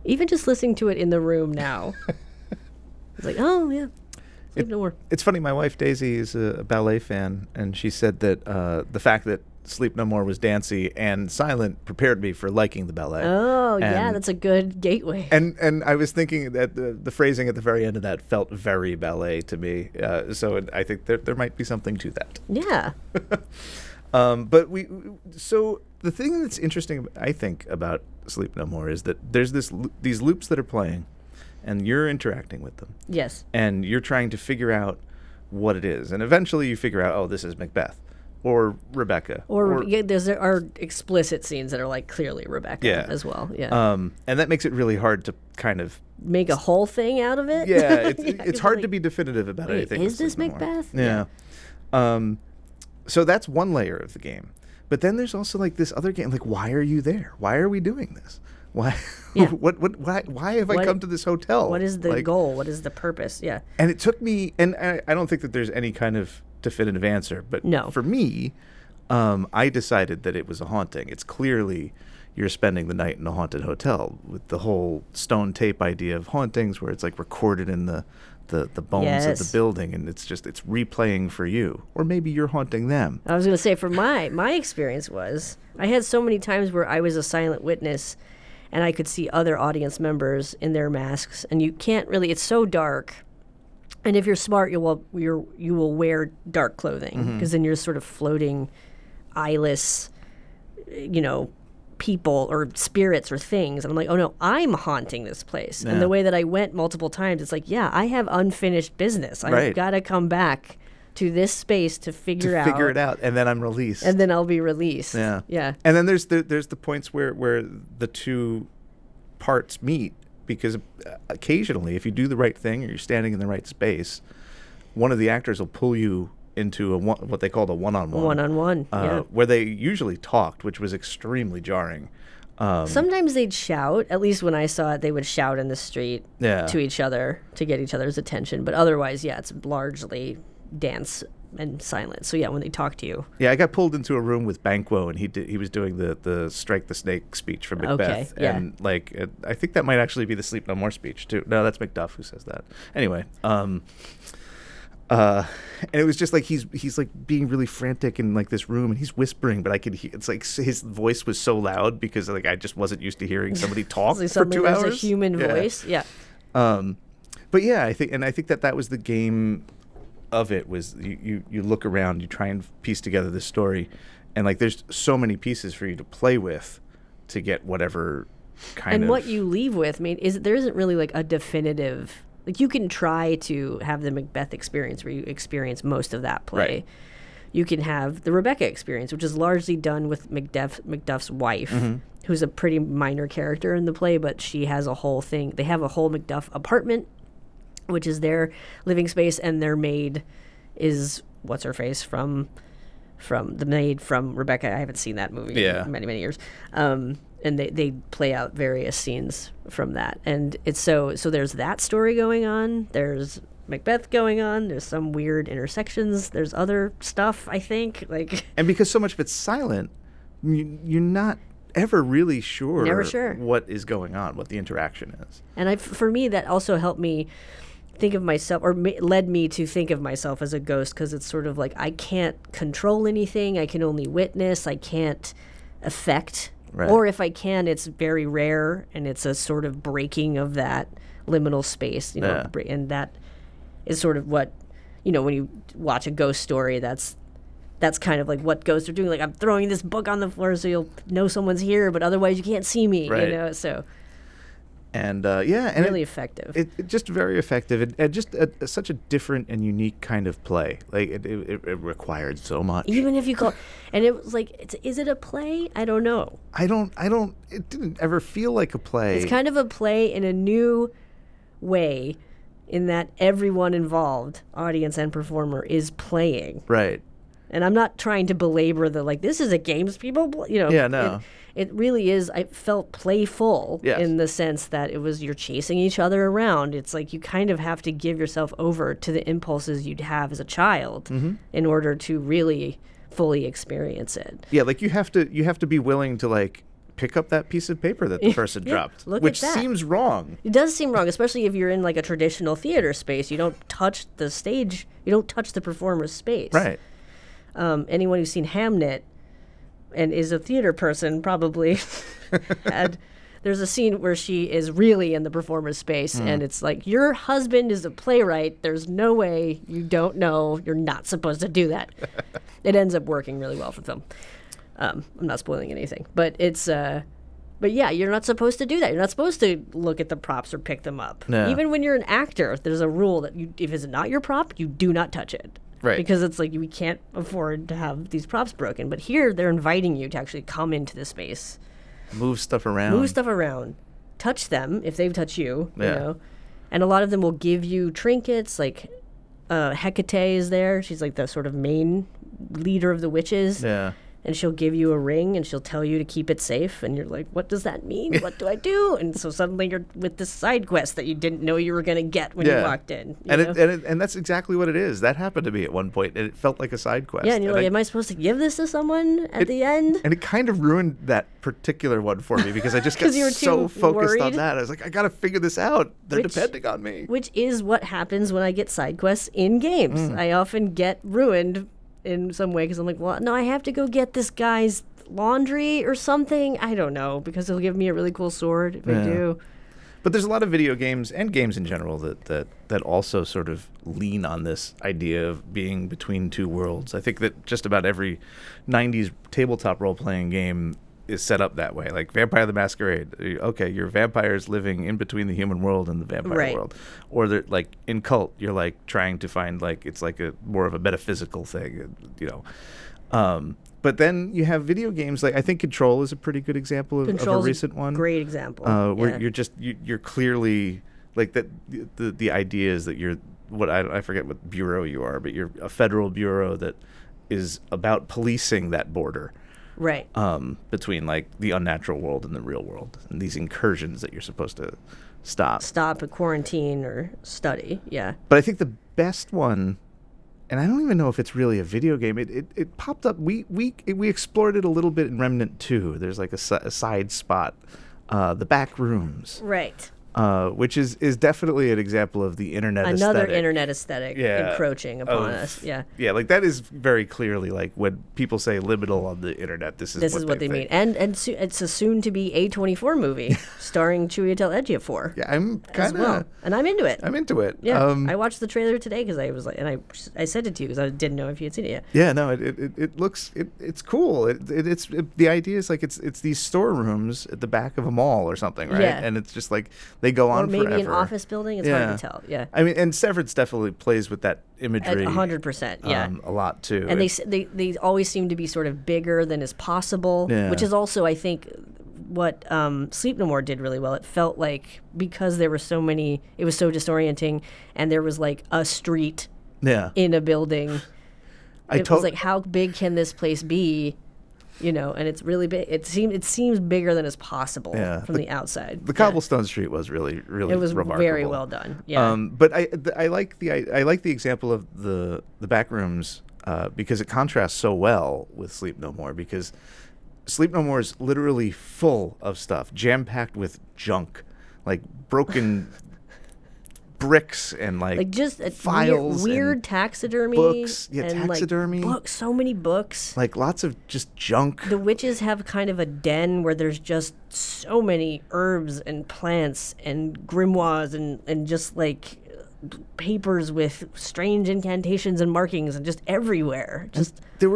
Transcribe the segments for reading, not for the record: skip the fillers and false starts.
Even just listening to it in the room now, it's like, oh yeah, Sleep No More. It's funny. My wife Daisy is a ballet fan, and she said that the fact that Sleep No More was dancey and silent prepared me for liking the ballet. Oh, yeah, that's a good gateway. And I was thinking that the phrasing at the very end of that felt very ballet to me. So I think there might be something to that. Yeah. But so the thing that's interesting, I think, about Sleep No More is that there's these loops that are playing, and you're interacting with them. Yes. And you're trying to figure out what it is. And eventually you figure out, oh, this is Macbeth. Or Rebecca. Or there are explicit scenes that are like clearly Rebecca as well. Yeah. And that makes it really hard to kind of make a whole thing out of it. Yeah, it's hard to be definitive about anything. Is this Macbeth? Yeah. So that's one layer of the game. But then there's also like this other game. Like, why are you there? Why are we doing this? Why? Yeah. Why have I come to this hotel? What is the goal? What is the purpose? Yeah. And it took me, and I don't think that there's any kind of definitive answer, but for me, I decided that it was a haunting. It's clearly you're spending the night in a haunted hotel with the whole stone tape idea of hauntings, where it's like recorded in the bones of the building, and it's replaying for you, or maybe you're haunting them. I was going to say, for my experience was, I had so many times where I was a silent witness, and I could see other audience members in their masks, and you can't really. It's so dark. And if you're smart, you will wear dark clothing, because then you're sort of floating eyeless, people or spirits or things. And I'm like, oh no, I'm haunting this place. Yeah. And the way that I went multiple times, it's like, yeah, I have unfinished business. I've got to come back to this space to figure it out, and then I'm released. And then I'll be released. Yeah, yeah. And then there's the points where the two parts meet. Because occasionally, if you do the right thing or you're standing in the right space, one of the actors will pull you into what they called a one-on-one. One-on-one, where they usually talked, which was extremely jarring. Sometimes they'd shout. At least when I saw it, they would shout in the street to each other to get each other's attention. But otherwise, it's largely dance and silence. So when they talk to you. Yeah, I got pulled into a room with Banquo, and he was doing the Strike the Snake speech from Macbeth. Okay, yeah. And I think that might actually be the Sleep No More speech too. No, that's Macduff who says that. Anyway, and it was just like he's like being really frantic in like this room, and he's whispering, but I could hear. It's like his voice was so loud because like I just wasn't used to hearing somebody talk for 2 hours. There's a human voice. Yeah. But yeah, I think that was the game of it. Was you look around, you try and piece together this story, and like there's so many pieces for you to play with to get whatever kind of. And what you leave with, there isn't really like a definitive. Like, you can try to have the Macbeth experience where you experience most of that play. Right. You can have the Rebecca experience, which is largely done with Macduff's wife, who's a pretty minor character in the play, but she has a whole thing. They have a whole Macduff apartment, which is their living space, and their maid is what's-her-face from the maid from Rebecca. I haven't seen that movie in many, many years. And they play out various scenes from that. And it's so there's that story going on. There's Macbeth going on. There's some weird intersections. There's other stuff, I think. And because so much of it's silent, you're not ever really sure, what is going on, what the interaction is. And for me, that also helped me think of myself, or led me to think of myself as a ghost, because it's sort of like I can't control anything. I can only witness. I can't affect. Right. Or if I can, it's very rare, and it's a sort of breaking of that liminal space, and that is sort of what, when you watch a ghost story, that's kind of like what ghosts are doing. Like, I'm throwing this book on the floor so you'll know someone's here, but otherwise you can't see me, so. And and really effective. It just very effective, and just such a different and unique kind of play. Like it required so much. Even if you call, and it was like, is it a play? I don't know. I don't. It didn't ever feel like a play. It's kind of a play in a new way, in that everyone involved, audience and performer, is playing. Right. And I'm not trying to belabor this is a games people play. Yeah, no. It really is. I felt playful in the sense that you're chasing each other around. It's like you kind of have to give yourself over to the impulses you'd have as a child in order to really fully experience it. Yeah, like you have to be willing to like pick up that piece of paper that the person dropped, which seems wrong. It does seem wrong, especially if you're in like a traditional theater space. You don't touch the stage. You don't touch the performer's space. Right. Anyone who's seen Hamnet and is a theater person probably there's a scene where she is really in the performer's space, and it's like, your husband is a playwright. There's no way you don't know. You're not supposed to do that. It ends up working really well for film. I'm not spoiling anything, but but yeah, you're not supposed to do that. You're not supposed to look at the props or pick them up. No. Even when you're an actor, there's a rule that if it's not your prop, you do not touch it. Right. Because it's like, we can't afford to have these props broken. But here, they're inviting you to actually come into the space. Move stuff around. Touch them if they've touched you, you know. And a lot of them will give you trinkets, like Hecate is there. She's like the sort of main leader of the witches. Yeah. And she'll give you a ring, and she'll tell you to keep it safe. And you're like, what does that mean? What do I do? And so suddenly you're with this side quest that you didn't know you were going to get when you walked in. And that's exactly what it is. That happened to me at one point, and it felt like a side quest. Yeah, and you're like, am I supposed to give this to someone at the end? And it kind of ruined that particular one for me, because I just got so focused on that. I was like, I got to figure this out. They're depending on me. Which is what happens when I get side quests in games. I often get ruined in some way, because I'm like, well, no, I have to go get this guy's laundry or something. I don't know, because he'll give me a really cool sword if I do. But there's a lot of video games and games in general that also sort of lean on this idea of being between two worlds. I think that just about every 90s tabletop role-playing game is set up that way. Like Vampire the Masquerade. Okay, you're vampires living in between the human world and the vampire world. Or they're like in Cult, you're like trying to find, like, it's like a more of a metaphysical thing, you know. But then you have video games, like I think Control is a pretty good example of a recent one. Great example. Where you're clearly like that. The idea is that you're I forget what bureau you are, but you're a federal bureau that is about policing that border. Right. Between like the unnatural world and the real world, and these incursions that you're supposed to stop, quarantine, or study. Yeah. But I think the best one, and I don't even know if it's really a video game. It popped up. We explored it a little bit in Remnant 2. There's like a side spot, the back rooms. Right. Which is definitely an example of the internet aesthetic. Internet aesthetic encroaching upon us. Yeah. Yeah, like that is very clearly like when people say liminal on the internet, this is what they mean. And it's a soon to be A24 movie starring Chiwetel Ejiofor. Yeah, I'm kind of and I'm into it. I'm into it. Yeah. I watched the trailer today because I was like, and I sent it to you because I didn't know if you had seen it yet. Yeah, no, it looks it's cool. It's the idea is like it's these storerooms at the back of a mall or something, right? Yeah. And it's just like they go on forever. Or maybe an office building. It's hard to tell. Yeah. I mean, and Severance definitely plays with that imagery. 100%. Yeah. A lot too. And they always seem to be sort of bigger than is possible, which is also, I think, what Sleep No More did really well. It felt like, because there were so many, it was so disorienting, and there was like a street in a building. It was like, how big can this place be? You know, and it's really big. It seems bigger than is possible from the outside. The cobblestone street was really it was remarkable. Very well done. Yeah. But I like the example of the back rooms because it contrasts so well with Sleep No More, because Sleep No More is literally full of stuff, jam-packed with junk, like broken bricks and like just files, weird taxidermy, books, taxidermy, like books, so many books, like lots of just junk. The witches have kind of a den where there's just so many herbs and plants and grimoires and just like papers with strange incantations and markings and just everywhere. Just there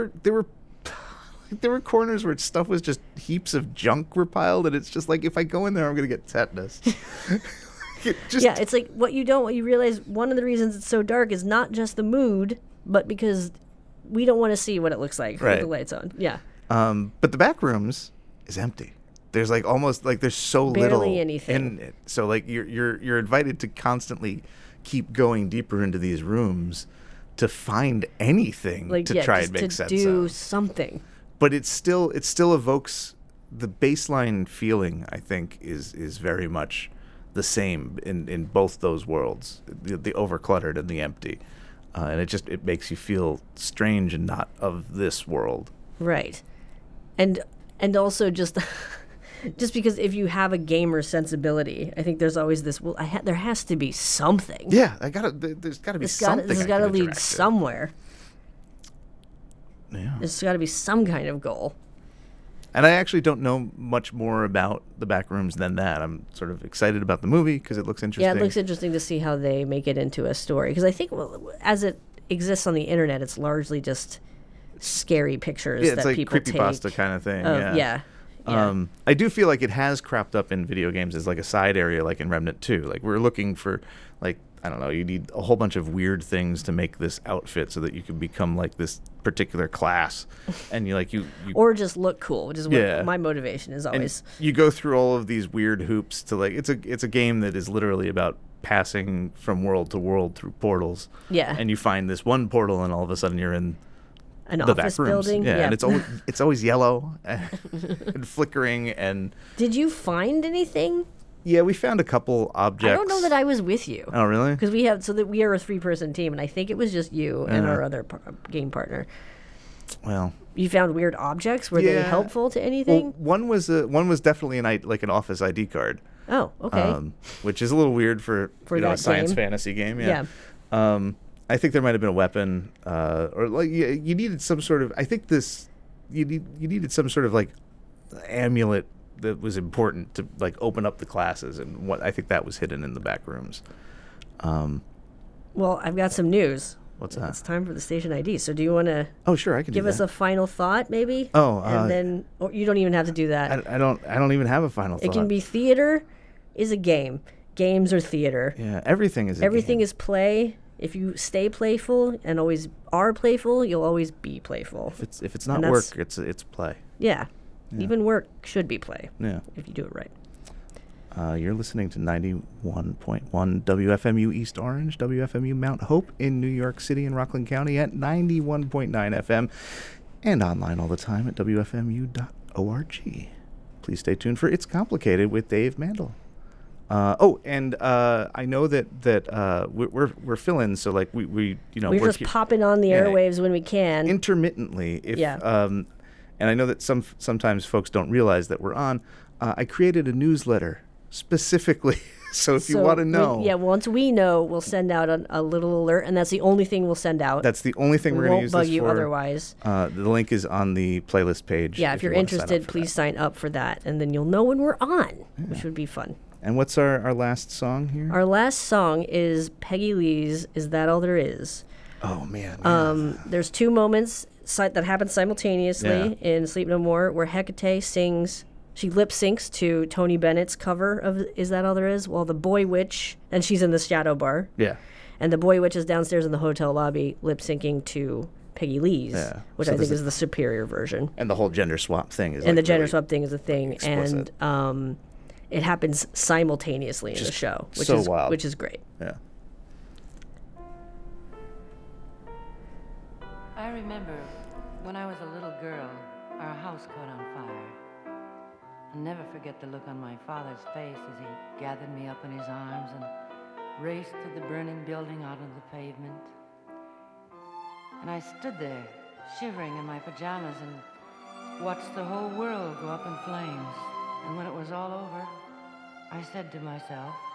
were corners where stuff was just heaps of junk were piled, and it's just like, if I go in there, I'm gonna get tetanus. It's like what you realize, one of the reasons it's so dark is not just the mood, but because we don't want to see what it looks like with the lights on. Yeah. But the back rooms is empty. There's like almost like there's so barely little anything in it. So like you're invited to constantly keep going deeper into these rooms to find anything to try and make sense of. To do something. But it still evokes the baseline feeling, I think, is very much the same in both those worlds, the overcluttered and the empty, and it makes you feel strange and not of this world. Right. And And also just because if you have a gamer sensibility, I think there's always this. Well, there has to be something. Yeah, there's got to be something. This has got to lead somewhere. Yeah, there's got to be some kind of goal. And I actually don't know much more about the Backrooms than that. I'm sort of excited about the movie because it looks interesting. Yeah, it looks interesting to see how they make it into a story. Because I think as it exists on the internet, it's largely just scary pictures that like people take. It's like creepypasta kind of thing. Yeah. I do feel like it has cropped up in video games as like a side area, like in Remnant 2. Like we're looking for, like, I don't know, you need a whole bunch of weird things to make this outfit so that you can become like this particular class, and you or just look cool, which is what my motivation is always. And you go through all of these weird hoops to like it's a game that is literally about passing from world to world through portals. Yeah. And you find this one portal, and all of a sudden you're in an office building. Yeah, and it's always yellow and flickering. And did you find anything? Yeah, we found a couple objects. I don't know that I was with you. Oh, really? Because we are a 3-person team, and I think it was just you and our other game partner. Well, you found weird objects. Were they helpful to anything? Well, one was definitely an office ID card. Oh, okay. Which is a little weird for a science fantasy game. Yeah. I think there might have been a weapon, or like you needed some sort of. I think you needed some sort of like amulet that was important to like open up the classes, and what I think that was hidden in the back rooms. Well, I've got some news. What's that? It's time for the station ID. So do you want to? Oh, sure, I can give us a final thought, maybe. And then you don't even have to do that. I don't even have a final thought. It can be theater is a game. Games are theater. Yeah, everything is. Everything is play. If you stay playful and always are playful, you'll always be playful. If it's not work, it's play. Yeah. Even work should be play. Yeah. If you do it right. You're listening to 91.1 WFMU East Orange, WFMU Mount Hope in New York City and Rockland County at 91.9 FM, and online all the time at WFMU.org. Please stay tuned for It's Complicated with Dave Mandel. I know that we're fill-ins, so like we're just popping on the airwaves when we can intermittently. And I know that sometimes folks don't realize that we're on. I created a newsletter specifically, so if you want to know, once we know, we'll send out a little alert, and that's the only thing we'll send out. That's the only thing we're going to use. Won't bug you otherwise. The link is on the playlist page. Yeah, if you're interested, please sign up for that, and then you'll know when we're on, which would be fun. And what's our last song here? Our last song is Peggy Lee's "Is That All There Is." Oh man. There's two moments that happen simultaneously in Sleep No More where Hecate sings. She lip syncs to Tony Bennett's cover of "Is That All There Is," while the boy witch, and she's in the shadow bar. Yeah. And the boy witch is downstairs in the hotel lobby lip syncing to Peggy Lee's, which I think is the superior version. And the whole gender swap thing is. And the gender swap thing is a thing, explicit. And it happens simultaneously in the show, which is wild. Which is great. Yeah. I remember when I was a little girl, our house caught on fire. I'll never forget the look on my father's face as he gathered me up in his arms and raced to the burning building out on the pavement. And I stood there, shivering in my pajamas, and watched the whole world go up in flames. And when it was all over, I said to myself,